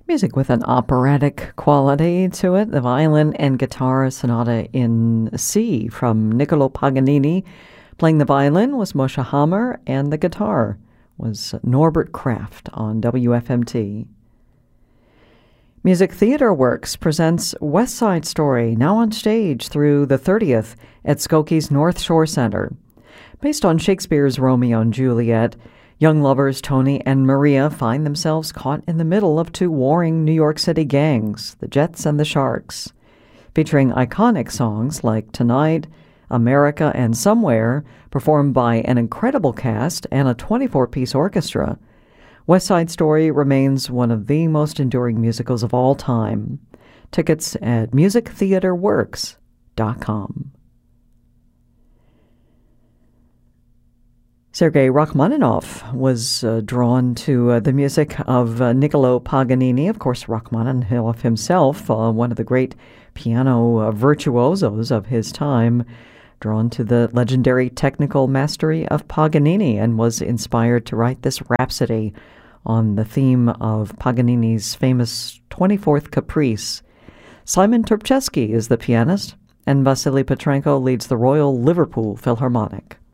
Music with an operatic quality to it. The Violin and Guitar Sonata in C from Niccolo Paganini. Playing the violin was Moshe Hammer, and the guitar was Norbert Kraft on WFMT. Music Theater Works presents West Side Story, now on stage through the 30th at Skokie's North Shore Center. Based on Shakespeare's Romeo and Juliet, young lovers Tony and Maria find themselves caught in the middle of two warring New York City gangs, the Jets and the Sharks. Featuring iconic songs like Tonight, America, and Somewhere, performed by an incredible cast and a 24-piece orchestra, West Side Story remains one of the most enduring musicals of all time. Tickets at musictheaterworks.com. Sergei Rachmaninoff was drawn to the music of Niccolo Paganini. Of course, Rachmaninoff himself, one of the great piano virtuosos of his time, drawn to the legendary technical mastery of Paganini, and was inspired to write this rhapsody on the theme of Paganini's famous 24th Caprice. Simon Turpchesky is the pianist, and Vasily Petrenko leads the Royal Liverpool Philharmonic.